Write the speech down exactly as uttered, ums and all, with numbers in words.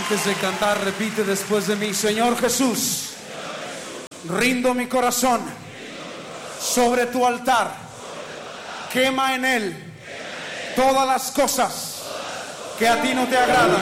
Antes de cantar, repite después de mí: Señor Jesús, rindo mi corazón sobre tu altar, quema en él todas las cosas que a ti no te agradan.